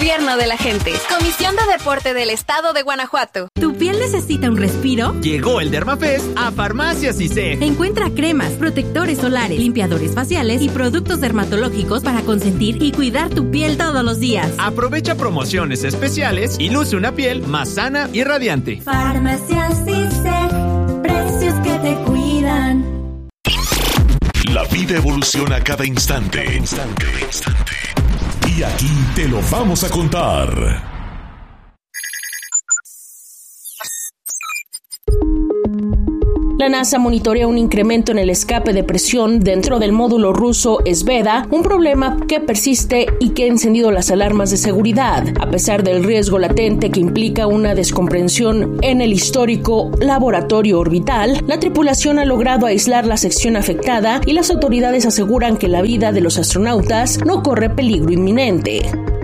Gobierno de la gente. Comisión de Deporte del Estado de Guanajuato. ¿Tu piel necesita un respiro? Llegó el Dermafest a Farmacias ISEG. Encuentra cremas, protectores solares, limpiadores faciales y productos dermatológicos para consentir y cuidar tu piel todos los días. Aprovecha promociones especiales y luce una piel más sana y radiante. Farmacias ISEG, precios que te cuidan. La vida evoluciona cada instante. Y aquí te lo vamos a contar. La NASA monitorea un incremento en el escape de presión dentro del módulo ruso Zvezda, un problema que persiste y que ha encendido las alarmas de seguridad. A pesar del riesgo latente que implica una descomprensión en el histórico laboratorio orbital, la tripulación ha logrado aislar la sección afectada y las autoridades aseguran que la vida de los astronautas no corre peligro inminente.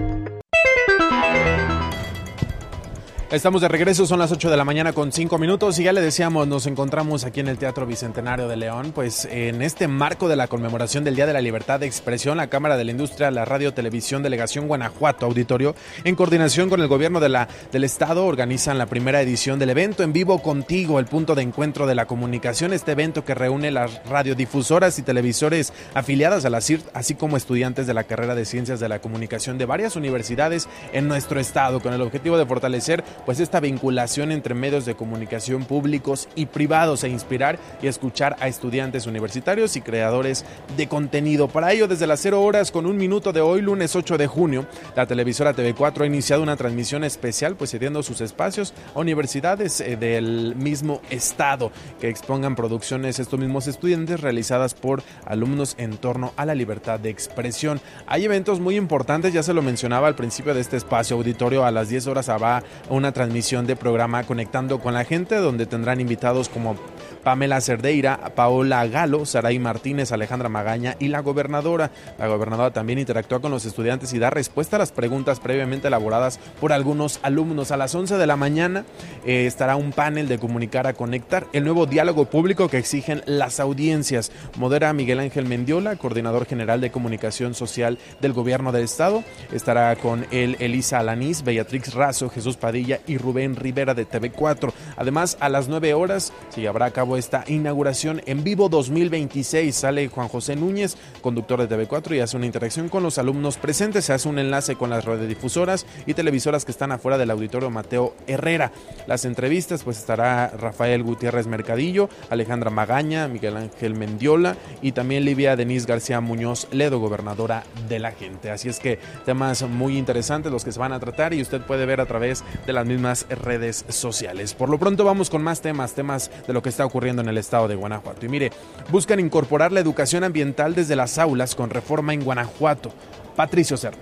Estamos de regreso, son las 8 de la mañana con 5 minutos y ya le decíamos, nos encontramos aquí en el Teatro Bicentenario de León, pues en este marco de la conmemoración del Día de la Libertad de Expresión, la Cámara de la Industria, la Radio Televisión Delegación Guanajuato Auditorio, en coordinación con el gobierno del estado, organizan la primera edición del evento En Vivo Contigo, el punto de encuentro de la comunicación, este evento que reúne las radiodifusoras y televisores afiliadas a la CIRT, así como estudiantes de la carrera de Ciencias de la Comunicación de varias universidades en nuestro estado, con el objetivo de fortalecer pues esta vinculación entre medios de comunicación públicos y privados e inspirar y escuchar a estudiantes universitarios y creadores de contenido. Para ello, desde las 0 horas con 1 minuto de hoy, lunes 8 de junio, la televisora TV4 ha iniciado una transmisión especial, pues cediendo sus espacios a universidades del mismo estado que expongan producciones estos mismos estudiantes realizadas por alumnos en torno a la libertad de expresión. Hay eventos muy importantes, ya se lo mencionaba al principio de este espacio auditorio, a las 10 horas habrá una transmisión de programa Conectando con la Gente, donde tendrán invitados como Pamela Cerdeira, Paola Galo, Saray Martínez, Alejandra Magaña y la gobernadora. La gobernadora también interactúa con los estudiantes y da respuesta a las preguntas previamente elaboradas por algunos alumnos. A las 11 de la mañana estará un panel de Comunicar a Conectar, el nuevo diálogo público que exigen las audiencias. Modera Miguel Ángel Mendiola, coordinador general de comunicación social del gobierno del estado. Estará con él Elisa Alanís, Beatriz Razo, Jesús Padilla y Rubén Rivera de TV4. Además, a las 9 horas se llevará a cabo esta inauguración En Vivo 2026. Sale Juan José Núñez, conductor de TV4, y hace una interacción con los alumnos presentes. Se hace un enlace con las radiodifusoras y televisoras que están afuera del auditorio Mateo Herrera. Las entrevistas, pues estará Rafael Gutiérrez Mercadillo, Alejandra Magaña, Miguel Ángel Mendiola y también Livia Denise García Muñoz Ledo, gobernadora de la gente. Así es que temas muy interesantes los que se van a tratar y usted puede ver a través de las mismas redes sociales. Por lo pronto vamos con más temas de lo que está ocurriendo en el estado de Guanajuato. Y mire, buscan incorporar la educación ambiental desde las aulas con reforma en Guanajuato. Patricio Serna.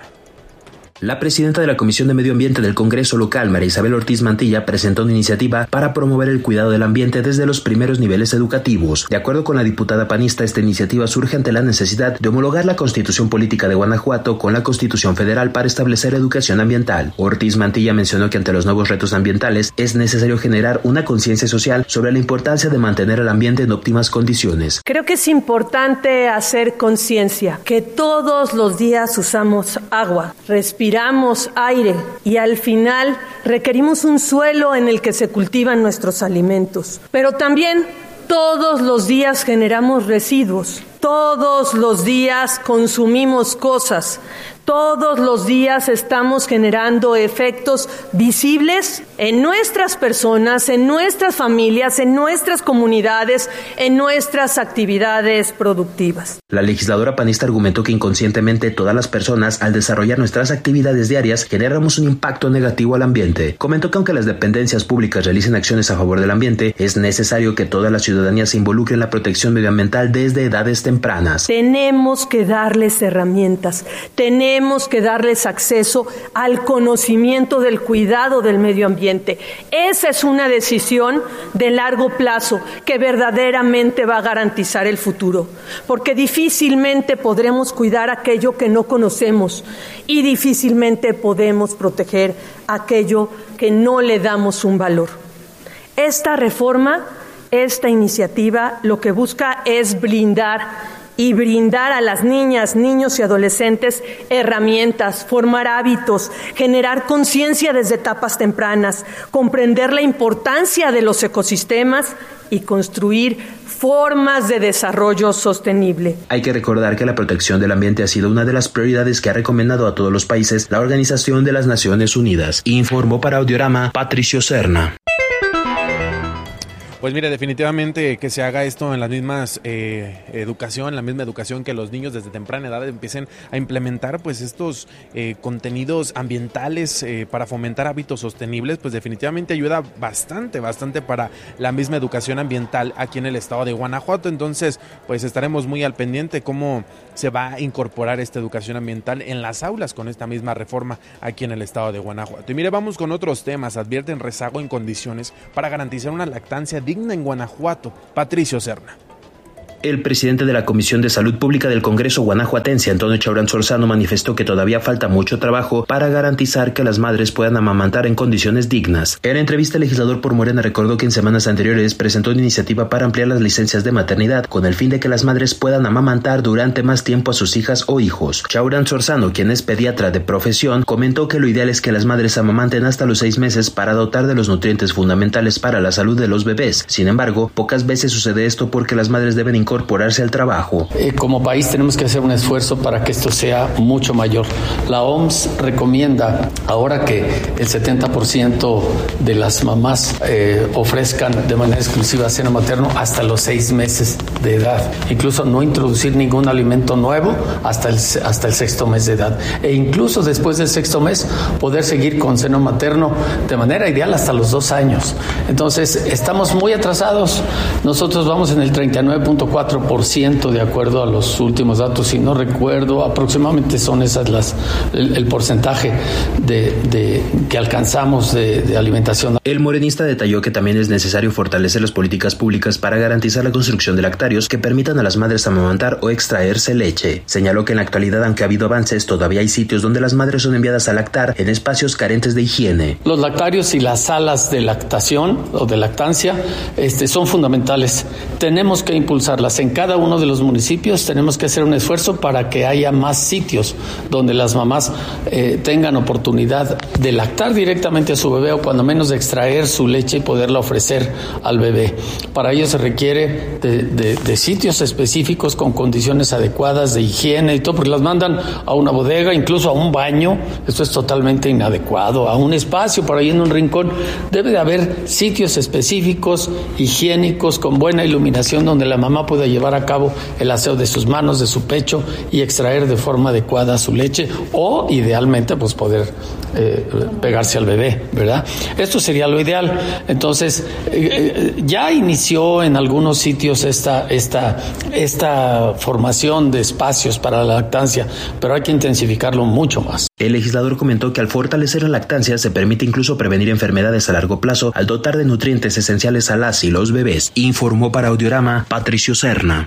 La presidenta de la Comisión de Medio Ambiente del Congreso local, María Isabel Ortiz Mantilla, presentó una iniciativa para promover el cuidado del ambiente desde los primeros niveles educativos. De acuerdo con la diputada panista, esta iniciativa surge ante la necesidad de homologar la Constitución Política de Guanajuato con la Constitución Federal para establecer educación ambiental. Ortiz Mantilla mencionó que ante los nuevos retos ambientales es necesario generar una conciencia social sobre la importancia de mantener el ambiente en óptimas condiciones. Creo que es importante hacer conciencia que todos los días usamos agua, respiramos aire y al final requerimos un suelo en el que se cultivan nuestros alimentos. Pero también todos los días generamos residuos, todos los días consumimos cosas, todos los días estamos generando efectos visibles en nuestras personas, en nuestras familias, en nuestras comunidades, en nuestras actividades productivas. La legisladora panista argumentó que inconscientemente todas las personas, al desarrollar nuestras actividades diarias, generamos un impacto negativo al ambiente. Comentó que aunque las dependencias públicas realicen acciones a favor del ambiente, es necesario que toda la ciudadanía se involucre en la protección medioambiental desde edades tempranas. Tenemos que darles herramientas, tenemos que darles acceso al conocimiento del cuidado del medio ambiente. Esa es una decisión de largo plazo que verdaderamente va a garantizar el futuro, porque difícilmente podremos cuidar aquello que no conocemos y difícilmente podemos proteger aquello que no le damos un valor. Esta reforma, esta iniciativa, lo que busca es blindar y brindar a las niñas, niños y adolescentes herramientas, formar hábitos, generar conciencia desde etapas tempranas, comprender la importancia de los ecosistemas y construir formas de desarrollo sostenible. Hay que recordar que la protección del ambiente ha sido una de las prioridades que ha recomendado a todos los países la Organización de las Naciones Unidas. Informó para Audiorama Patricio Serna. Pues mire, definitivamente que se haga esto en las mismas la misma educación, que los niños desde temprana edad empiecen a implementar pues estos contenidos ambientales para fomentar hábitos sostenibles, pues definitivamente ayuda bastante para la misma educación ambiental aquí en el estado de Guanajuato. Entonces, pues estaremos muy al pendiente cómo se va a incorporar esta educación ambiental en las aulas con esta misma reforma aquí en el estado de Guanajuato. Y mire, vamos con otros temas. Advierten rezago en condiciones para garantizar una lactancia digna en Guanajuato. Patricio Serna. El presidente de la Comisión de Salud Pública del Congreso guanajuatense, Antonio Chaurán Solzano, manifestó que todavía falta mucho trabajo para garantizar que las madres puedan amamantar en condiciones dignas. En entrevista, el legislador por Morena recordó que en semanas anteriores presentó una iniciativa para ampliar las licencias de maternidad con el fin de que las madres puedan amamantar durante más tiempo a sus hijas o hijos. Chaurán Solzano, quien es pediatra de profesión, comentó que lo ideal es que las madres amamanten hasta los 6 meses para dotar de los nutrientes fundamentales para la salud de los bebés. Sin embargo, pocas veces sucede esto porque las madres deben incorporarse al trabajo. Como país tenemos que hacer un esfuerzo para que esto sea mucho mayor. La OMS recomienda ahora que el 70% de las mamás ofrezcan de manera exclusiva seno materno hasta los 6 meses de edad. Incluso no introducir ningún alimento nuevo hasta el 6º mes de edad. E incluso después del 6º mes poder seguir con seno materno de manera ideal hasta los 2 años. Entonces estamos muy atrasados. Nosotros vamos en el 39.4% de acuerdo a los últimos datos, si no recuerdo, aproximadamente son esas el porcentaje que alcanzamos de alimentación. El morenista detalló que también es necesario fortalecer las políticas públicas para garantizar la construcción de lactarios que permitan a las madres amamantar o extraerse leche. Señaló que en la actualidad, aunque ha habido avances, todavía hay sitios donde las madres son enviadas a lactar en espacios carentes de higiene. Los lactarios y las salas de lactación o de lactancia son fundamentales. Tenemos que impulsarlas en cada uno de los municipios. Tenemos que hacer un esfuerzo para que haya más sitios donde las mamás tengan oportunidad de lactar directamente a su bebé o cuando menos de extraer su leche y poderla ofrecer al bebé. Para ello se requiere de sitios específicos con condiciones adecuadas de higiene y todo, porque las mandan a una bodega, incluso a un baño. Esto es totalmente inadecuado. A un espacio por ahí en un rincón. Debe de haber sitios específicos, higiénicos, con buena iluminación, donde la mamá pueda llevar a cabo el aseo de sus manos, de su pecho y extraer de forma adecuada su leche o idealmente pues poder pegarse al bebé, ¿verdad? Esto sería lo ideal. Entonces ya inició en algunos sitios esta formación de espacios para la lactancia, pero hay que intensificarlo mucho más. El legislador comentó que al fortalecer la lactancia se permite incluso prevenir enfermedades a largo plazo al dotar de nutrientes esenciales a las y los bebés. Informó para Audiorama Patricio Serna.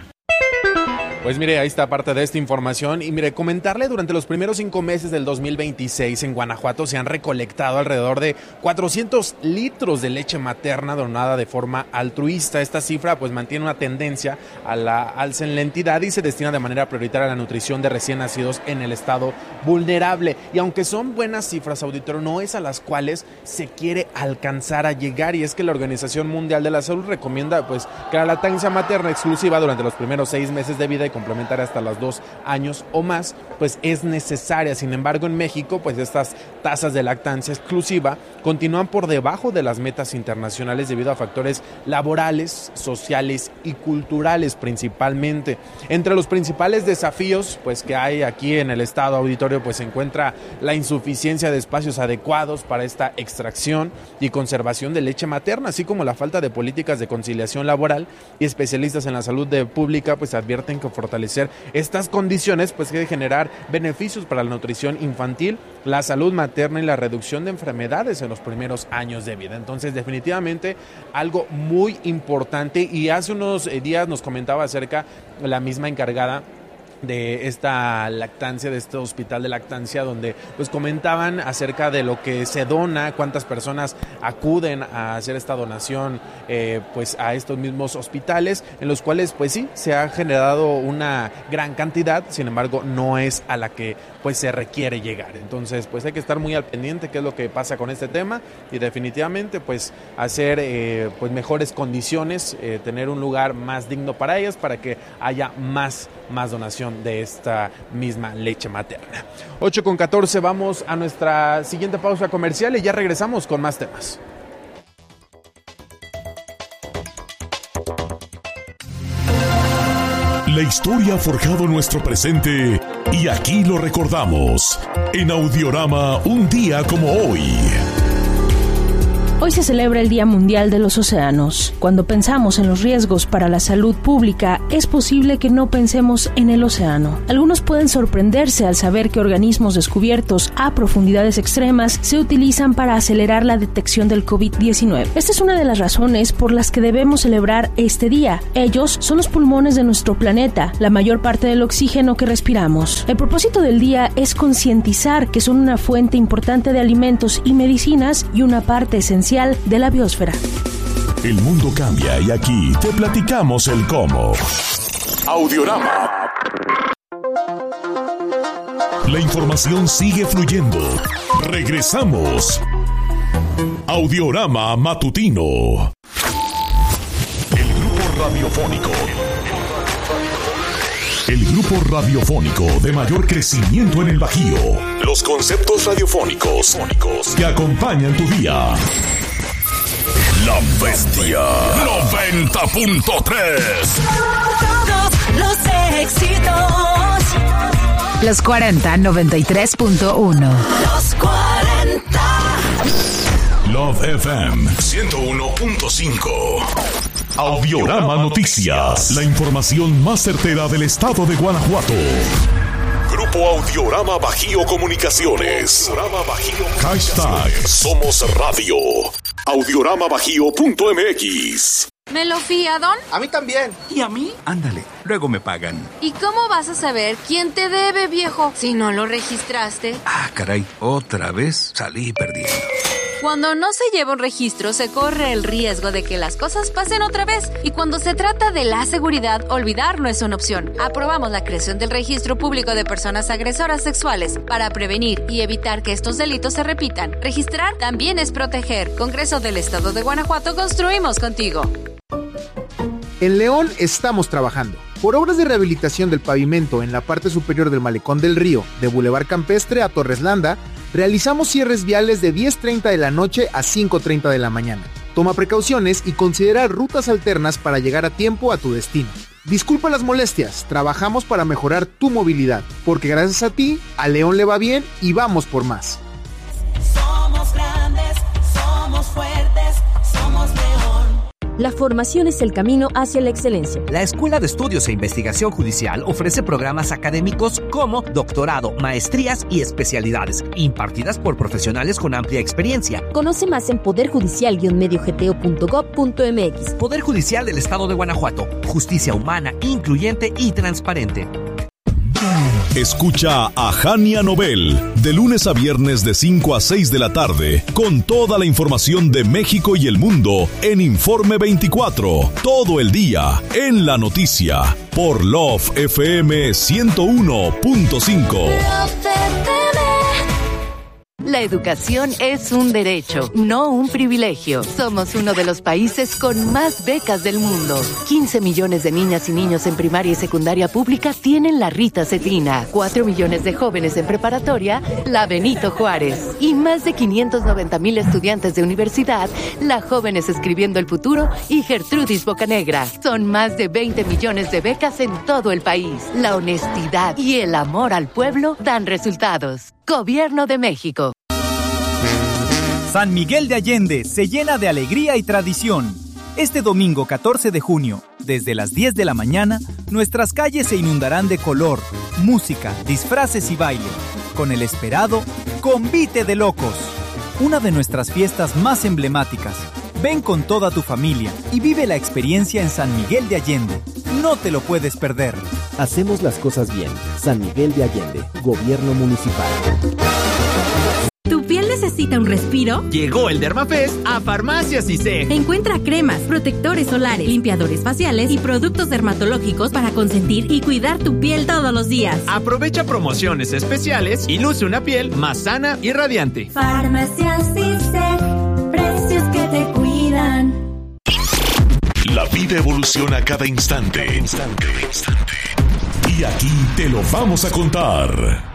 Pues mire, ahí está parte de esta información y mire, comentarle, durante los primeros 5 meses del 2026 en Guanajuato se han recolectado alrededor de 400 litros de leche materna donada de forma altruista. Esta cifra pues mantiene una tendencia a la alza en la entidad y se destina de manera prioritaria a la nutrición de recién nacidos en el estado vulnerable. Y aunque son buenas cifras, auditorio, no es a las cuales se quiere alcanzar a llegar, y es que la Organización Mundial de la Salud recomienda pues que la lactancia materna exclusiva durante los primeros 6 meses de vida y complementar hasta los 2 años o más, pues es necesaria. Sin embargo, en México, pues estas tasas de lactancia exclusiva continúan por debajo de las metas internacionales debido a factores laborales, sociales y culturales principalmente. Entre los principales desafíos, pues que hay aquí en el estado, auditorio, pues se encuentra la insuficiencia de espacios adecuados para esta extracción y conservación de leche materna, así como la falta de políticas de conciliación laboral, y especialistas en la salud pública pues advierten que fortalecer estas condiciones pues debe generar beneficios para la nutrición infantil, la salud materna y la reducción de enfermedades en los primeros años de vida. Entonces, definitivamente algo muy importante, y hace unos días nos comentaba acerca la misma encargada de esta lactancia, de este hospital de lactancia, donde pues comentaban acerca de lo que se dona, cuántas personas acuden a hacer esta donación pues a estos mismos hospitales, en los cuales pues sí, se ha generado una gran cantidad, sin embargo no es a la que pues se requiere llegar. Entonces pues hay que estar muy al pendiente qué es lo que pasa con este tema y definitivamente pues hacer pues mejores condiciones, tener un lugar más digno para ellas, para que haya más donación de esta misma leche materna. 8:14, vamos a nuestra siguiente pausa comercial y ya regresamos con más temas. La historia ha forjado nuestro presente y aquí lo recordamos en Audiorama, un día como hoy. Hoy se celebra el Día Mundial de los Océanos. Cuando pensamos en los riesgos para la salud pública, es posible que no pensemos en el océano. Algunos pueden sorprenderse al saber que organismos descubiertos a profundidades extremas se utilizan para acelerar la detección del COVID-19. Esta es una de las razones por las que debemos celebrar este día. Ellos son los pulmones de nuestro planeta, la mayor parte del oxígeno que respiramos. El propósito del día es concientizar que son una fuente importante de alimentos y medicinas y una parte esencial de la biosfera. El mundo cambia y aquí te platicamos el cómo. Audiorama. La información sigue fluyendo. Regresamos. Audiorama matutino. El grupo radiofónico. El grupo radiofónico de mayor crecimiento en el Bajío. Los conceptos radiofónicos que acompañan tu día. La Bestia 90.3. Todos los éxitos. Los 40 93.1. Los 40. Love FM 101.5. Audiorama Noticias. La información más certera del estado de Guanajuato. Grupo Audiorama Bajío Comunicaciones. Hashtag Somos Radio. Audioramabajío.mx. ¿Me lo fía, Don? A mí también. ¿Y a mí? Ándale, luego me pagan. ¿Y cómo vas a saber quién te debe, viejo, si no lo registraste? Ah, caray, otra vez salí perdiendo. Cuando no se lleva un registro, se corre el riesgo de que las cosas pasen otra vez. Y cuando se trata de la seguridad, olvidar no es una opción. Aprobamos la creación del Registro Público de Personas Agresoras Sexuales para prevenir y evitar que estos delitos se repitan. Registrar también es proteger. Congreso del Estado de Guanajuato, construimos contigo. En León estamos trabajando por obras de rehabilitación del pavimento en la parte superior del Malecón del Río, de Boulevard Campestre a Torres Landa. Realizamos cierres viales de 10:30 de la noche a 5:30 de la mañana. Toma precauciones y considera rutas alternas para llegar a tiempo a tu destino. Disculpa las molestias, trabajamos para mejorar tu movilidad, porque gracias a ti, a León le va bien y vamos por más. Somos grandes, somos fuertes, somos León. La formación es el camino hacia la excelencia. La Escuela de Estudios e Investigación Judicial ofrece programas académicos como doctorado, maestrías y especialidades, impartidas por profesionales con amplia experiencia. Conoce más en poderjudicial-mediogto.gov.mx. Poder Judicial del Estado de Guanajuato. Justicia humana, incluyente y transparente. Escucha a Jania Nobel de lunes a viernes de 5 a 6 de la tarde con toda la información de México y el mundo en Informe 24, todo el día en la noticia por Love FM 101.5. La educación es un derecho, no un privilegio. Somos uno de los países con más becas del mundo. 15 millones de niñas y niños en primaria y secundaria pública tienen la Rita Cetina. 4 millones de jóvenes en preparatoria, la Benito Juárez. Y más de 590,000 estudiantes de universidad, la Jóvenes Escribiendo el Futuro y Gertrudis Bocanegra. Son más de 20 millones de becas en todo el país. La honestidad y el amor al pueblo dan resultados. Gobierno de México. San Miguel de Allende se llena de alegría y tradición. Este domingo 14 de junio, desde las 10 de la mañana, nuestras calles se inundarán de color, música, disfraces y baile, con el esperado Convite de Locos, una de nuestras fiestas más emblemáticas. Ven con toda tu familia y vive la experiencia en San Miguel de Allende. No te lo puedes perder. Hacemos las cosas bien. San Miguel de Allende, Gobierno Municipal. ¿Tu piel necesita un respiro? Llegó el Dermafest a Farmacias ISEG. Encuentra cremas, protectores solares, limpiadores faciales y productos dermatológicos para consentir y cuidar tu piel todos los días. Aprovecha promociones especiales y luce una piel más sana y radiante. Farmacias ISEG, precios que te cuidan. La vida evoluciona cada instante. Y aquí te lo vamos a contar.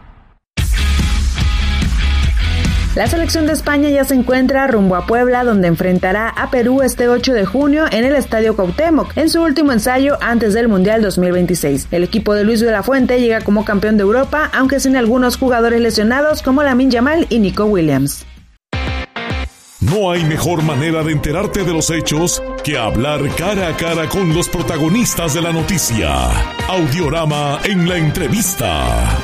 La selección de España ya se encuentra rumbo a Puebla, donde enfrentará a Perú este 8 de junio en el Estadio Cuauhtémoc, en su último ensayo antes del Mundial 2026. El equipo de Luis de la Fuente llega como campeón de Europa, aunque sin algunos jugadores lesionados como Lamine Yamal y Nico Williams. No hay mejor manera de enterarte de los hechos que hablar cara a cara con los protagonistas de la noticia. Audiorama en la entrevista.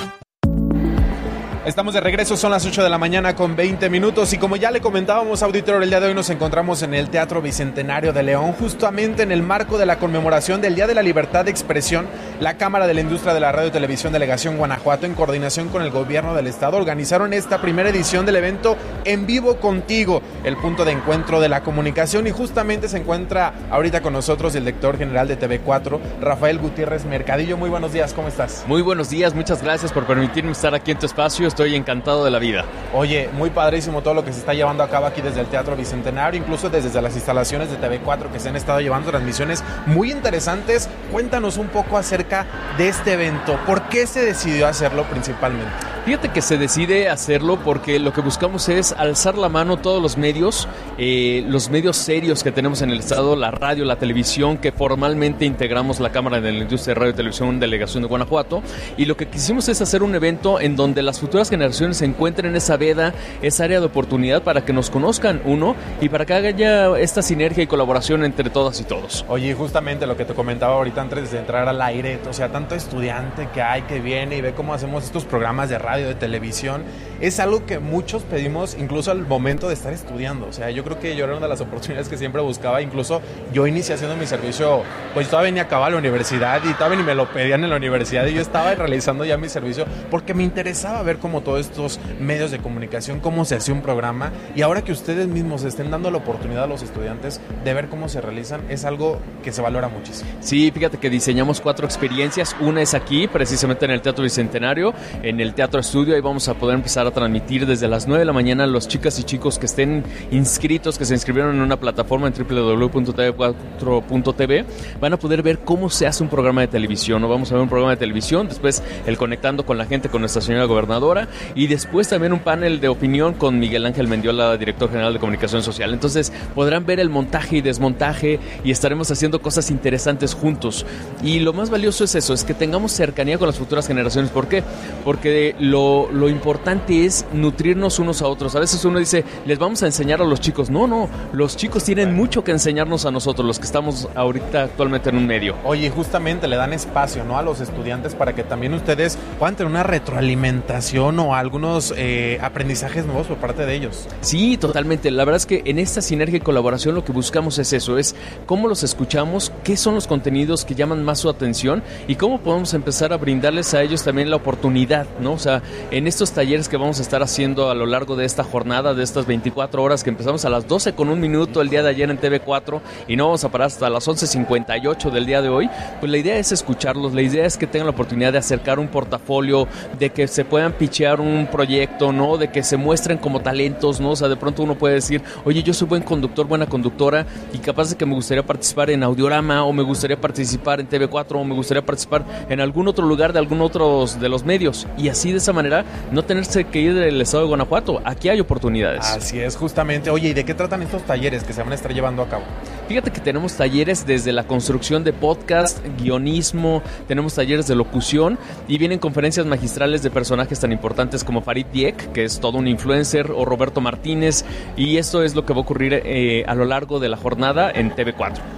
Estamos de regreso, son las 8 de la mañana con 20 minutos y como ya le comentábamos, auditorio, el día de hoy nos encontramos en el Teatro Bicentenario de León, justamente en el marco de la conmemoración del Día de la Libertad de Expresión. La Cámara de la Industria de la Radio y Televisión Delegación Guanajuato, en coordinación con el Gobierno del Estado, organizaron esta primera edición del evento En Vivo Contigo, el punto de encuentro de la comunicación, y justamente se encuentra ahorita con nosotros el director general de TV4, Rafael Gutiérrez Mercadillo. Muy buenos días, ¿cómo estás? Muy buenos días, muchas gracias por permitirme estar aquí en tu espacio. Estoy encantado de la vida. Oye, muy padrísimo todo lo que se está llevando a cabo aquí desde el Teatro Bicentenario, incluso desde las instalaciones de TV4 que se han estado llevando transmisiones muy interesantes. Cuéntanos un poco acerca de este evento. ¿Por qué se decidió hacerlo principalmente? Fíjate que se decide hacerlo porque lo que buscamos es alzar la mano todos los medios serios que tenemos en el estado, la radio, la televisión, que formalmente integramos la Cámara de la Industria de Radio y Televisión Delegación de Guanajuato, y lo que quisimos es hacer un evento en donde las futuras generaciones se encuentren en esa veda, esa área de oportunidad para que nos conozcan y para que haya esta sinergia y colaboración entre todas y todos. Oye, justamente lo que te comentaba ahorita antes de entrar al aire, o sea, tanto estudiante que hay que viene y ve cómo hacemos estos programas de radio, de televisión, es algo que muchos pedimos incluso al momento de estar estudiando. O sea, yo creo que yo era una de las oportunidades que siempre buscaba. Incluso yo inicié haciendo mi servicio, pues todavía ni acababa la universidad y todavía ni me lo pedían en la universidad, y yo estaba realizando ya mi servicio porque me interesaba ver cómo todos estos medios de comunicación, cómo se hacía un programa, y ahora que ustedes mismos estén dando la oportunidad a los estudiantes de ver cómo se realizan, es algo que se valora muchísimo. Sí, fíjate que diseñamos 4 experiencias. Una es aquí, precisamente en el Teatro Bicentenario, en el Teatro Estudio. Ahí vamos a poder empezar a transmitir desde las 9 de la mañana. Los chicas y chicos que estén inscritos, que se inscribieron en una plataforma en www.tv4.tv, van a poder ver cómo se hace un programa de televisión. Vamos a ver un programa de televisión, después el conectando con la gente, con nuestra señora gobernadora, y después también un panel de opinión con Miguel Ángel Mendiola, director general de Comunicación Social. Entonces podrán ver el montaje y desmontaje, y estaremos haciendo cosas interesantes juntos. Y lo más valioso es eso, es que tengamos cercanía con las futuras generaciones. ¿Por qué? Porque lo importante es nutrirnos unos a otros. A veces uno dice, les vamos a enseñar a los chicos. No, los chicos tienen mucho que enseñarnos a nosotros, los que estamos ahorita actualmente en un medio. Oye, justamente le dan espacio, ¿no?, a los estudiantes para que también ustedes puedan tener una retroalimentación o algunos aprendizajes nuevos por parte de ellos. Sí, totalmente. La verdad es que en esta sinergia y colaboración lo que buscamos es eso, es cómo los escuchamos, qué son los contenidos que llaman más su atención y cómo podemos empezar a brindarles a ellos también la oportunidad, ¿no? O sea, en estos talleres que vamos a estar haciendo a lo largo de esta jornada, de estas 24 horas que empezamos a las 12:01 el día de ayer en TV4 y no vamos a parar hasta las 11:58 del día de hoy, pues la idea es escucharlos, la idea es que tengan la oportunidad de acercar un portafolio, de que se puedan pitchear un proyecto, ¿no? De que se muestren como talentos, ¿no? O sea, de pronto uno puede decir, oye, yo soy buen conductor, buena conductora, y capaz de que me gustaría participar en Audiorama, o me gustaría participar en TV4, o me gustaría participar en algún otro lugar de algún otro de los medios, y así de esa manera no tenerse que ir del estado de Guanajuato. Aquí hay oportunidades. Así es, justamente. Oye, ¿y de qué tratan estos talleres que se van a estar llevando a cabo? Fíjate que tenemos talleres desde la construcción de podcast, guionismo, tenemos talleres de locución, y vienen conferencias magistrales de personajes tan importantes como Farid Dieck, que es todo un influencer, o Roberto Martínez, y esto es lo que va a ocurrir a lo largo de la jornada en TV4.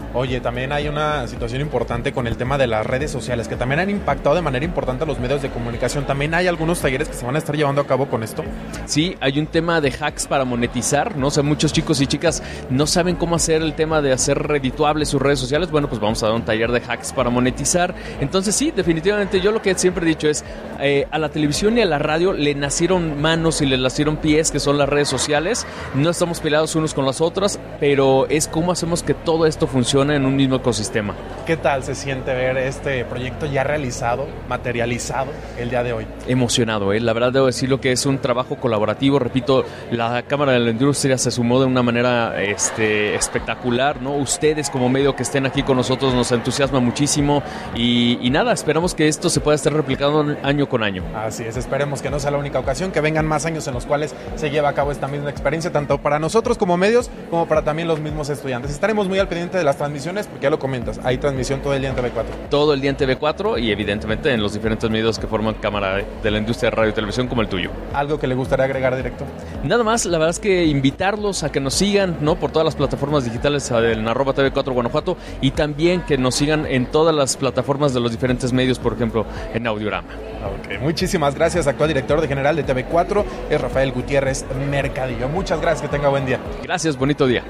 Oye, también hay una situación importante con el tema de las redes sociales, que también han impactado de manera importante a los medios de comunicación. También hay algunos talleres que se van a estar llevando a cabo con esto. Sí, hay un tema de hacks para monetizar, ¿no? O sea, muchos chicos y chicas no saben cómo hacer el tema de hacer redituables sus redes sociales. Bueno, pues vamos a dar un taller de hacks para monetizar. Entonces sí, definitivamente yo lo que siempre he dicho es, a la televisión y a la radio le nacieron manos y le nacieron pies, que son las redes sociales. No estamos peleados unos con las otras, pero es cómo hacemos que todo esto funcione en un mismo ecosistema. ¿Qué tal se siente ver este proyecto ya realizado, materializado el día de hoy? Emocionado, la verdad debo decirlo que es un trabajo colaborativo. Repito, la Cámara de la Industria se sumó de una manera espectacular, ¿no? Ustedes como medio que estén aquí con nosotros nos entusiasma muchísimo y nada, esperamos que esto se pueda estar replicando año con año. Así es, esperemos que no sea la única ocasión, que vengan más años en los cuales se lleva a cabo esta misma experiencia, tanto para nosotros como medios, como para también los mismos estudiantes. Estaremos muy al pendiente de las transmisiones, porque ya lo comentas, hay transmisión todo el día en TV4. Todo el día en TV4 y evidentemente en los diferentes medios que forman Cámara de la Industria de Radio y Televisión como el tuyo. ¿Algo que le gustaría agregar, director? Nada más, la verdad es que invitarlos a que nos sigan, ¿no? Por todas las plataformas digitales en @TV4 Guanajuato, y también que nos sigan en todas las plataformas de los diferentes medios, por ejemplo, en Audiorama. Okay, muchísimas gracias. Actual director general de TV4 es Rafael Gutiérrez Mercadillo. Muchas gracias, que tenga buen día. Gracias, bonito día.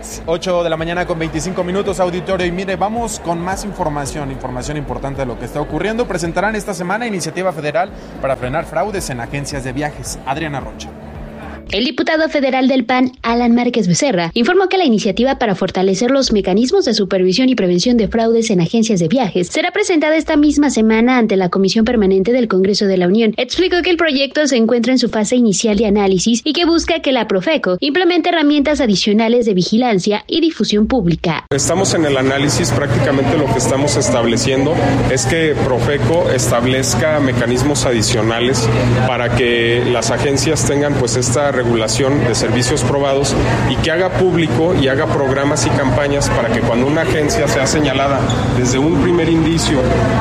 8 de la mañana con 25 minutos, auditorio. Y mire, vamos con más información importante de lo que está ocurriendo. Presentarán esta semana iniciativa federal para frenar fraudes en agencias de viajes. Adriana Rocha. El diputado federal del PAN, Alan Márquez Becerra, informó que la iniciativa para fortalecer los mecanismos de supervisión y prevención de fraudes en agencias de viajes será presentada esta misma semana ante la Comisión Permanente del Congreso de la Unión. Explicó que el proyecto se encuentra en su fase inicial de análisis y que busca que la Profeco implemente herramientas adicionales de vigilancia y difusión pública. Estamos en el análisis, prácticamente lo que estamos estableciendo es que Profeco establezca mecanismos adicionales para que las agencias tengan pues esta regulación de servicios probados y que haga público y haga programas y campañas para que cuando una agencia sea señalada desde un primer indicio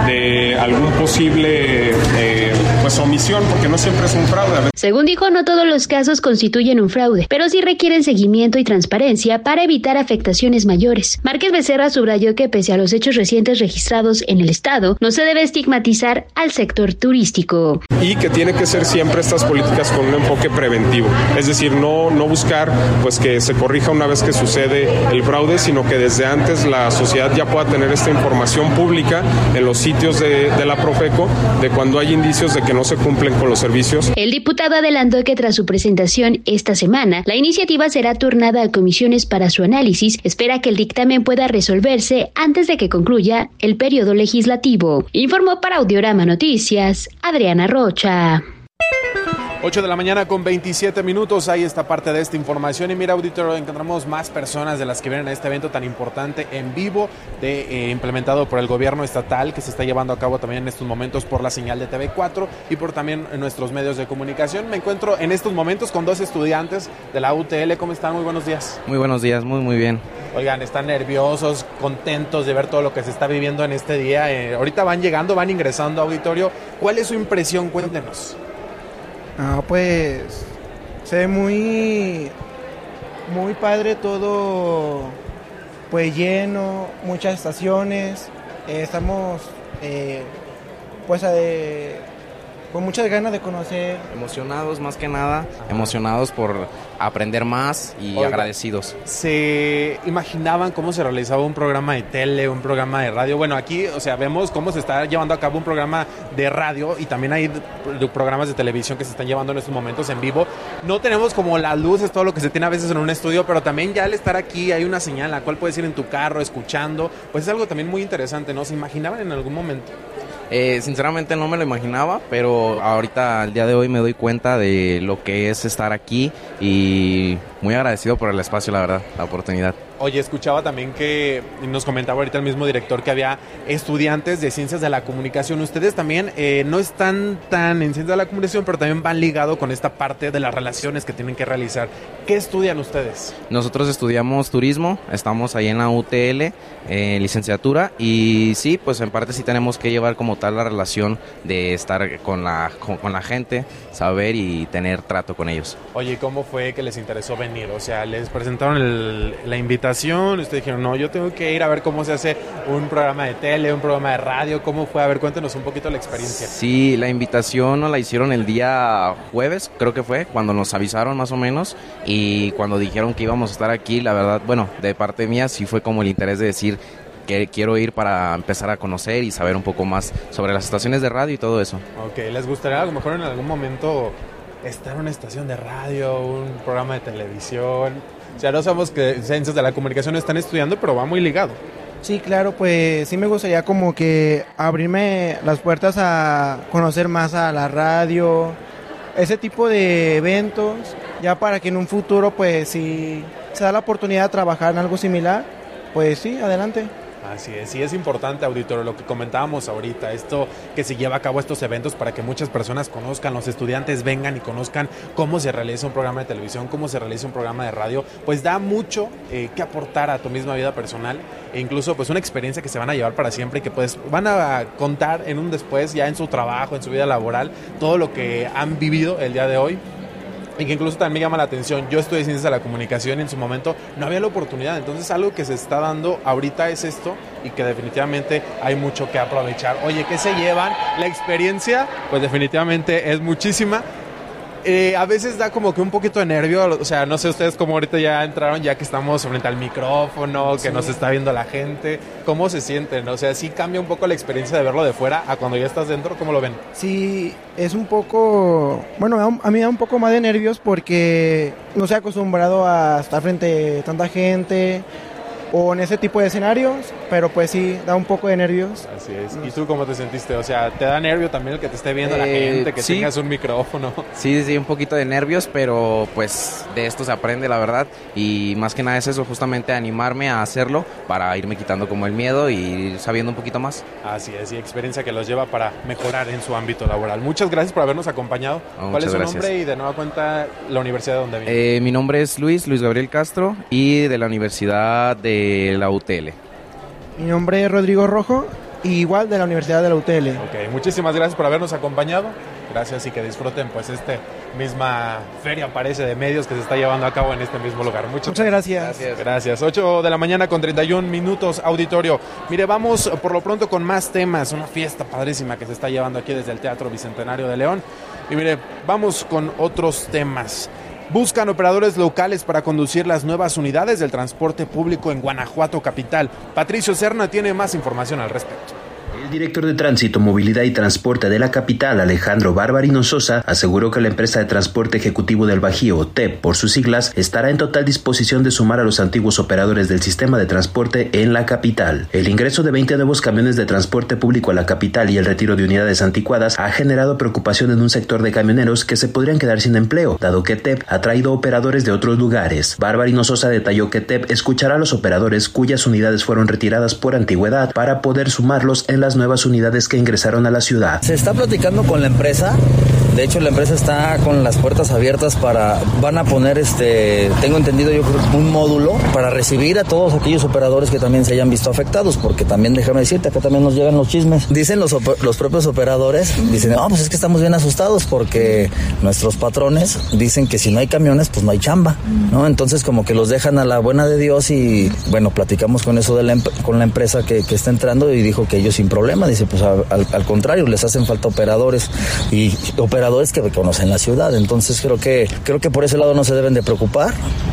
de algún posible pues omisión, porque no siempre es un fraude. Según dijo, no todos los casos constituyen un fraude, pero sí requieren seguimiento y transparencia para evitar afectaciones mayores. Márquez Becerra subrayó que pese a los hechos recientes registrados en el estado, no se debe estigmatizar al sector turístico. Y que tiene que ser siempre estas políticas con un enfoque preventivo. Es decir, no buscar pues que se corrija una vez que sucede el fraude, sino que desde antes la sociedad ya pueda tener esta información pública en los sitios de la Profeco de cuando hay indicios de que no se cumplen con los servicios. El diputado adelantó que tras su presentación esta semana, la iniciativa será turnada a comisiones para su análisis. Espera que el dictamen pueda resolverse antes de que concluya el periodo legislativo. Informó para Audiorama Noticias, Adriana Rocha. 8 de la mañana con 27 minutos, ahí está parte de esta información. Y mira, auditorio, encontramos más personas de las que vienen a este evento tan importante en vivo, implementado por el gobierno estatal, que se está llevando a cabo también en estos momentos por la señal de TV4 y por también en nuestros medios de comunicación. Me encuentro en estos momentos con dos estudiantes de la UTL. ¿Cómo están? Muy buenos días. Muy buenos días, muy bien. Oigan, ¿están nerviosos, contentos de ver todo lo que se está viviendo en este día? Ahorita van llegando, van ingresando a auditorio. ¿Cuál es su impresión? Cuéntenos. Pues se ve muy padre todo, pues lleno, muchas estaciones. Estamos pues con muchas ganas de conocer. Emocionados más que nada, emocionados por aprender más y agradecidos. ¿Se imaginaban cómo se realizaba un programa de tele, un programa de radio? Bueno, aquí, o sea, vemos cómo se está llevando a cabo un programa de radio y también hay programas de televisión que se están llevando en estos momentos en vivo. No tenemos como las luces, todo lo que se tiene a veces en un estudio, pero también ya al estar aquí hay una señal en la cual puedes ir en tu carro escuchando. Pues es algo también muy interesante, ¿no? ¿Se imaginaban en algún momento? Sinceramente no me lo imaginaba, pero ahorita al día de hoy me doy cuenta de lo que es estar aquí y muy agradecido por el espacio, la verdad, la oportunidad. Oye, escuchaba también que nos comentaba ahorita el mismo director que había estudiantes de Ciencias de la Comunicación. Ustedes también no están tan en Ciencias de la Comunicación, pero también van ligados con esta parte de las relaciones que tienen que realizar. ¿Qué estudian ustedes? Nosotros estudiamos turismo, estamos ahí en la UTL, licenciatura, y sí, pues en parte sí tenemos que llevar como tal la relación de estar con la gente, saber y tener trato con ellos. Oye, ¿cómo fue que les interesó venir venir? O sea, les presentaron la invitación, ustedes dijeron, no, yo tengo que ir a ver cómo se hace un programa de tele, un programa de radio, ¿cómo fue? A ver, cuéntenos un poquito la experiencia. Sí, la invitación nos la hicieron el día jueves, creo que fue, cuando nos avisaron más o menos, y cuando dijeron que íbamos a estar aquí, la verdad, bueno, de parte mía sí fue como el interés de decir que quiero ir para empezar a conocer y saber un poco más sobre las estaciones de radio y todo eso. Ok, ¿les gustaría a lo mejor en algún momento estar en una estación de radio, un programa de televisión? O sea, no sabemos que ciencias de la comunicación están estudiando, pero va muy ligado. Sí, claro, pues sí me gustaría como que abrirme las puertas a conocer más a la radio, ese tipo de eventos, ya para que en un futuro, pues si se da la oportunidad de trabajar en algo similar, pues sí, adelante. Así es, sí es importante, auditorio, lo que comentábamos ahorita, esto que se lleva a cabo estos eventos para que muchas personas conozcan, los estudiantes vengan y conozcan cómo se realiza un programa de televisión, cómo se realiza un programa de radio, pues da mucho que aportar a tu misma vida personal e incluso pues una experiencia que se van a llevar para siempre y que pues van a contar en un después, ya en su trabajo, en su vida laboral, todo lo que han vivido el día de hoy. Y que incluso también me llama la atención, yo estudié Ciencias de la Comunicación y en su momento no había la oportunidad, entonces algo que se está dando ahorita es esto y que definitivamente hay mucho que aprovechar. Oye, ¿qué se llevan? La experiencia, pues definitivamente es muchísima. A veces da como que un poquito de nervio, o sea, no sé ustedes cómo ahorita ya entraron, ya que estamos frente al micrófono, que nos está viendo la gente, ¿cómo se sienten? O sea, sí cambia un poco la experiencia de verlo de fuera a cuando ya estás dentro, ¿cómo lo ven? Sí, es un poco, bueno, a mí me da un poco más de nervios porque no estoy acostumbrado a estar frente a tanta gente o en ese tipo de escenarios, pero pues sí, da un poco de nervios. Así es. ¿Y tú cómo te sentiste? O sea, ¿te da nervio también el que te esté viendo la gente, que sí, tengas un micrófono? Sí, un poquito de nervios, pero pues de esto se aprende, la verdad, y más que nada es eso, justamente animarme a hacerlo para irme quitando como el miedo y ir sabiendo un poquito más. Así es, y experiencia que los lleva para mejorar en su ámbito laboral. Muchas gracias por habernos acompañado. ¿Cuál es su nombre y de nueva cuenta la universidad de donde viene? Mi nombre es Luis Gabriel Castro y de la Universidad de la UTL. Mi nombre es Rodrigo Rojo, igual de la Universidad de la UTL. Ok, muchísimas gracias por habernos acompañado. Gracias y que disfruten pues misma feria, parece, de medios que se está llevando a cabo en este mismo lugar. Muchas gracias. Gracias. 8 de la mañana con 31 minutos, auditorio. Mire, vamos por lo pronto con más temas. Una fiesta padrísima que se está llevando aquí desde el Teatro Bicentenario de León. Y mire, vamos con otros temas. Buscan operadores locales para conducir las nuevas unidades del transporte público en Guanajuato capital. Patricio Serna tiene más información al respecto. El director de Tránsito, Movilidad y Transporte de la capital, Alejandro Barbarino Sosa, aseguró que la empresa de transporte ejecutivo del Bajío, TEP por sus siglas, estará en total disposición de sumar a los antiguos operadores del sistema de transporte en la capital. El ingreso de 20 nuevos camiones de transporte público a la capital y el retiro de unidades anticuadas ha generado preocupación en un sector de camioneros que se podrían quedar sin empleo, dado que TEP ha traído operadores de otros lugares. Barbarino Sosa detalló que TEP escuchará a los operadores cuyas unidades fueron retiradas por antigüedad para poder sumarlos en las nuevas unidades que ingresaron a la ciudad. Se está platicando con la empresa. De hecho, la empresa está con las puertas abiertas van a poner tengo entendido yo creo, un módulo para recibir a todos aquellos operadores que también se hayan visto afectados, porque también déjame decirte, acá también nos llegan los chismes. Dicen los propios operadores, dicen, pues es que estamos bien asustados porque nuestros patrones dicen que si no hay camiones, pues no hay chamba, ¿no? Entonces como que los dejan a la buena de Dios y bueno, platicamos con eso con la empresa que está entrando y dijo que ellos sin problema, dice, pues al contrario, les hacen falta operadores y operadores que conocen la ciudad, entonces creo que por ese lado no se deben de preocupar,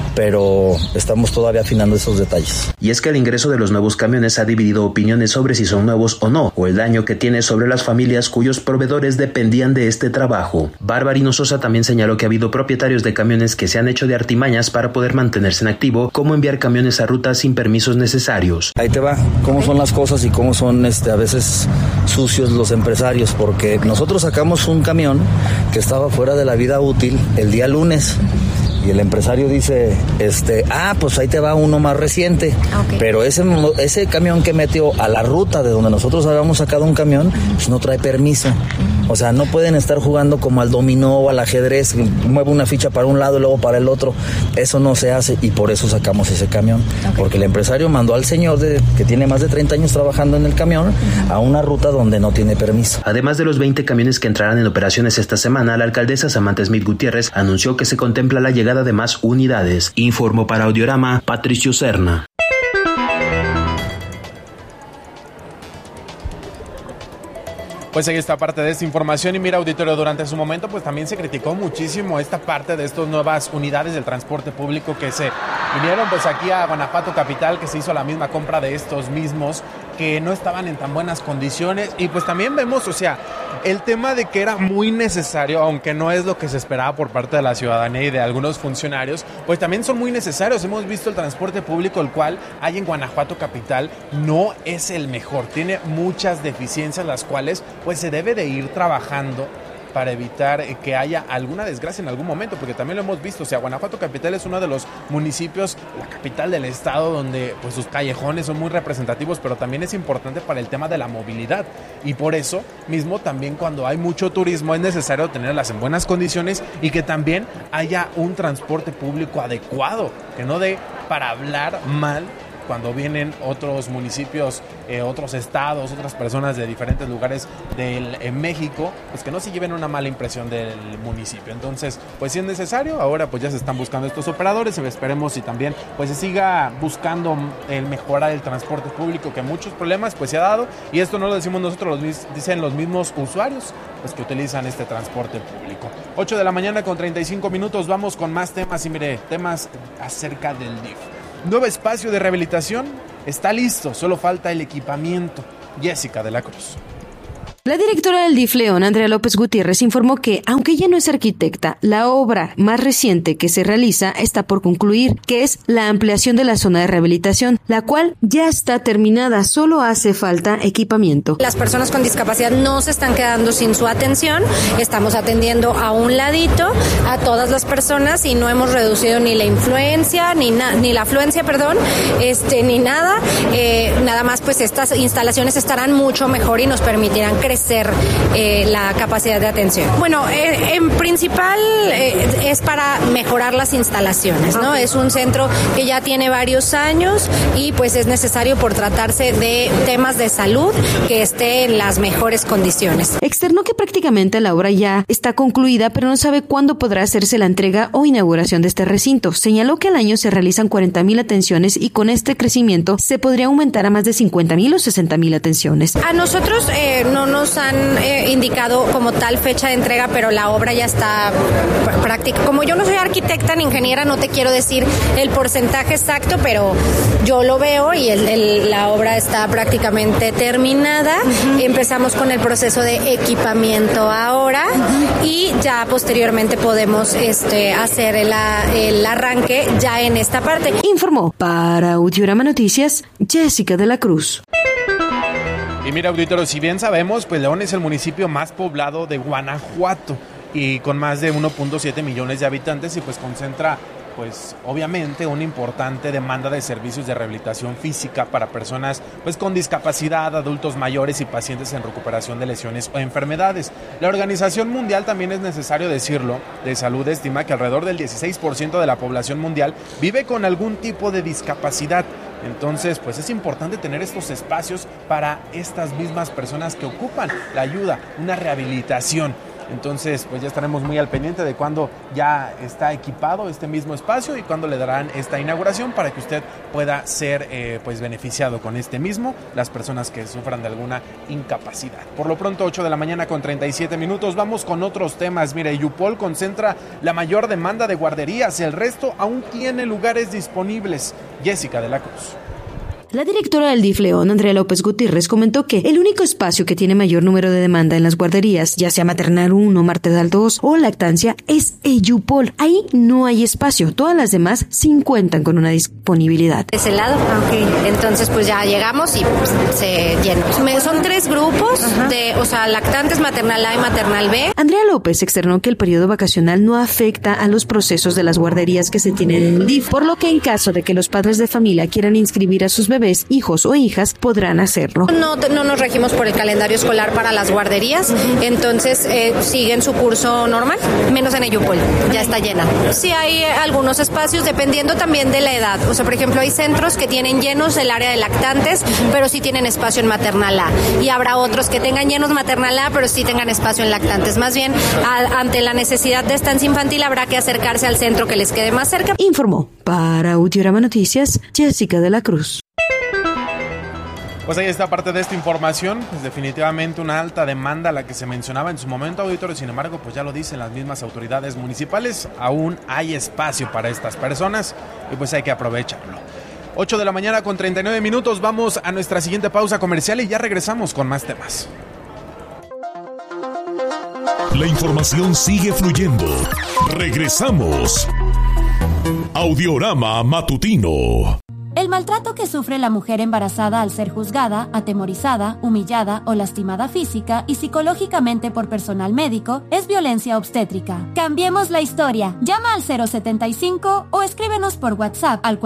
pero estamos todavía afinando esos detalles. Y es que el ingreso de los nuevos camiones ha dividido opiniones sobre si son nuevos o no, o el daño que tiene sobre las familias cuyos proveedores dependían de este trabajo. Barbarino Sosa también señaló que ha habido propietarios de camiones que se han hecho de artimañas para poder mantenerse en activo, como enviar camiones a rutas sin permisos necesarios. Ahí te va, cómo son las cosas y cómo son a veces sucios los empresarios, porque nosotros sacamos un camión que estaba fuera de la vida útil el día lunes. Y el empresario dice, pues ahí te va uno más reciente. Okay. Pero ese camión que metió a la ruta de donde nosotros habíamos sacado un camión, pues no trae permiso. O sea, no pueden estar jugando como al dominó o al ajedrez, mueve una ficha para un lado y luego para el otro. Eso no se hace y por eso sacamos ese camión. Okay. Porque el empresario mandó al señor que tiene más de 30 años trabajando en el camión a una ruta donde no tiene permiso. Además de los 20 camiones que entrarán en operaciones esta semana, la alcaldesa Samantha Smith Gutiérrez anunció que se contempla la llegada de más unidades. Informó para Audiorama Patricio Serna. Pues ahí está parte de esta información y mira, auditorio, durante su momento pues también se criticó muchísimo esta parte de estas nuevas unidades del transporte público que se vinieron pues aquí a Guanajuato capital, que se hizo la misma compra de estos mismos que no estaban en tan buenas condiciones y pues también vemos, o sea, el tema de que era muy necesario, aunque no es lo que se esperaba por parte de la ciudadanía y de algunos funcionarios, pues también son muy necesarios. Hemos visto el transporte público, el cual hay en Guanajuato capital, no es el mejor, tiene muchas deficiencias, las cuales pues se debe de ir trabajando para evitar que haya alguna desgracia en algún momento, porque también lo hemos visto, o sea, Guanajuato capital es uno de los municipios, la capital del estado, donde pues sus callejones son muy representativos, pero también es importante para el tema de la movilidad, y por eso mismo también cuando hay mucho turismo es necesario tenerlas en buenas condiciones y que también haya un transporte público adecuado, que no dé para hablar mal cuando vienen otros municipios, otros estados, otras personas de diferentes lugares en México, pues que no se lleven una mala impresión del municipio. Entonces, pues si es necesario, ahora pues ya se están buscando estos operadores, esperemos y también pues se siga buscando el mejorar el transporte público, que muchos problemas pues se ha dado, y esto no lo decimos nosotros, lo dicen los mismos usuarios pues que utilizan este transporte público. 8 de la mañana con 35 minutos, vamos con más temas y mire, temas acerca del DIF. Nuevo espacio de rehabilitación está listo, solo falta el equipamiento. Jessica de la Cruz. La directora del DIF León, Andrea López Gutiérrez, informó que, aunque ella no es arquitecta, la obra más reciente que se realiza está por concluir, que es la ampliación de la zona de rehabilitación, la cual ya está terminada, solo hace falta equipamiento. Las personas con discapacidad no se están quedando sin su atención, estamos atendiendo a un ladito a todas las personas y no hemos reducido ni la influencia, ni la afluencia, ni nada, nada más pues estas instalaciones estarán mucho mejor y nos permitirán crecer la capacidad de atención. Bueno, en principal es para mejorar las instalaciones, ¿no? Es un centro que ya tiene varios años y pues es necesario, por tratarse de temas de salud, que esté en las mejores condiciones. Externó que prácticamente la obra ya está concluida, pero no sabe cuándo podrá hacerse la entrega o inauguración de este recinto. Señaló que al año se realizan 40,000 atenciones y con este crecimiento se podría aumentar a más de 50,000 o 60,000 atenciones. A nosotros no nos han indicado como tal fecha de entrega, pero la obra ya está práctica. Como yo no soy arquitecta ni ingeniera, no te quiero decir el porcentaje exacto, pero yo lo veo y la obra está prácticamente terminada. Empezamos con el proceso de equipamiento ahora y ya posteriormente podemos hacer el arranque ya en esta parte. Informó para Audiorama Noticias, Jessica de la Cruz. Y mira, auditorio, si bien sabemos, pues León es el municipio más poblado de Guanajuato y con más de 1.7 millones de habitantes y pues concentra pues obviamente una importante demanda de servicios de rehabilitación física para personas pues con discapacidad, adultos mayores y pacientes en recuperación de lesiones o enfermedades. La Organización Mundial, también es necesario decirlo, de Salud estima que alrededor del 16% de la población mundial vive con algún tipo de discapacidad. Entonces, pues es importante tener estos espacios para estas mismas personas que ocupan la ayuda, una rehabilitación. Entonces, pues ya estaremos muy al pendiente de cuándo ya está equipado este mismo espacio y cuándo le darán esta inauguración para que usted pueda ser pues beneficiado con este mismo, las personas que sufran de alguna incapacidad. Por lo pronto, 8 de la mañana con 37 minutos, vamos con otros temas. Mire, Yupol concentra la mayor demanda de guarderías, el resto aún tiene lugares disponibles. Jessica de la Cruz. La directora del DIF León, Andrea López Gutiérrez, comentó que el único espacio que tiene mayor número de demanda en las guarderías, ya sea maternal 1, martedal 2 o lactancia, es Eyupol. Ahí no hay espacio, todas las demás sí cuentan con una disponibilidad. De ese lado, entonces pues ya llegamos y se llenó. Son 3 grupos, lactantes, maternal A y maternal B. Andrea López externó que el periodo vacacional no afecta a los procesos de las guarderías que se tienen en el DIF, por lo que en caso de que los padres de familia quieran inscribir a sus bebés, bebés, hijos o hijas podrán hacerlo. No nos regimos por el calendario escolar para las guarderías, entonces siguen su curso normal, menos en Eyupol, ya está llena. Sí hay algunos espacios dependiendo también de la edad, o sea, por ejemplo, hay centros que tienen llenos el área de lactantes, pero sí tienen espacio en maternal A, y habrá otros que tengan llenos maternal A, pero sí tengan espacio en lactantes. Más bien, ante la necesidad de estancia infantil habrá que acercarse al centro que les quede más cerca. Informó para Audiorama Noticias, Jessica de la Cruz. Pues ahí está parte de esta información, pues definitivamente una alta demanda la que se mencionaba en su momento, auditorio. Sin embargo, pues ya lo dicen las mismas autoridades municipales, aún hay espacio para estas personas y pues hay que aprovecharlo. 8 de la mañana con 39 minutos, vamos a nuestra siguiente pausa comercial y ya regresamos con más temas. La información sigue fluyendo. Regresamos. Audiorama Matutino. El maltrato que sufre la mujer embarazada al ser juzgada, atemorizada, humillada o lastimada física y psicológicamente por personal médico es violencia obstétrica. Cambiemos la historia. Llama al 075 o escríbenos por WhatsApp al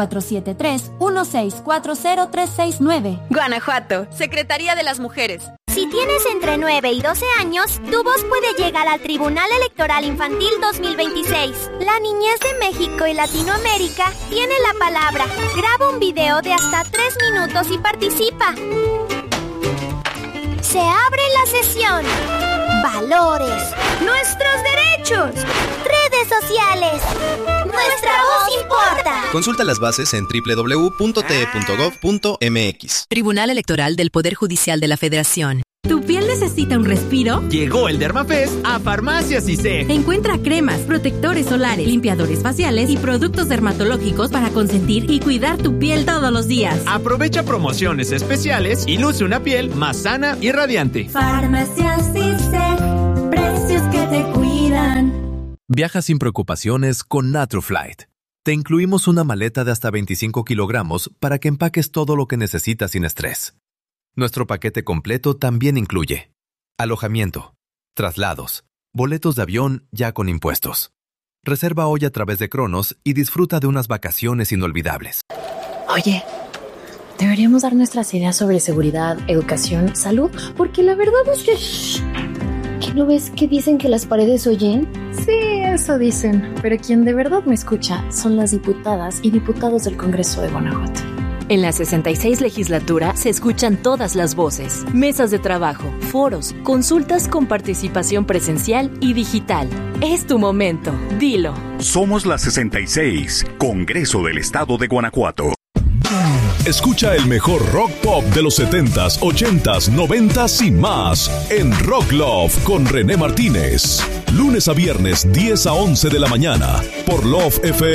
473-1640369. Guanajuato, Secretaría de las Mujeres. Si tienes entre 9 y 12 años, tu voz puede llegar al Tribunal Electoral Infantil 2026. La niñez de México y Latinoamérica tiene la palabra. Graba un video de hasta 3 minutos y participa. Se abre la sesión. Valores. Nuestros derechos. Redes sociales. Nuestra voz importa. Consulta las bases en www.te.gov.mx. Tribunal Electoral del Poder Judicial de la Federación. ¿Tu piel necesita un respiro? Llegó el Dermafest a Farmacias ISEG. Encuentra cremas, protectores solares, limpiadores faciales y productos dermatológicos para consentir y cuidar tu piel todos los días. Aprovecha promociones especiales y luce una piel más sana y radiante. Farmacias ISEG, precios que te cuidan. Viaja sin preocupaciones con Naturflight. Te incluimos una maleta de hasta 25 kilogramos para que empaques todo lo que necesitas sin estrés. Nuestro paquete completo también incluye alojamiento, traslados, boletos de avión ya con impuestos. Reserva hoy a través de Cronos y disfruta de unas vacaciones inolvidables. Oye, deberíamos dar nuestras ideas sobre seguridad, educación, salud, porque la verdad es que... ¿Que no ves que dicen que las paredes oyen? Sí, eso dicen, pero quien de verdad me escucha son las diputadas y diputados del Congreso de Guanajuato. En la 66 legislatura se escuchan todas las voces, mesas de trabajo, foros, consultas con participación presencial y digital. Es tu momento, dilo. Somos la 66, Congreso del Estado de Guanajuato. Escucha el mejor rock pop de los 70s, 80s, 90s y más en Rock Love con René Martínez. Lunes a viernes 10 a 11 de la mañana por Love FM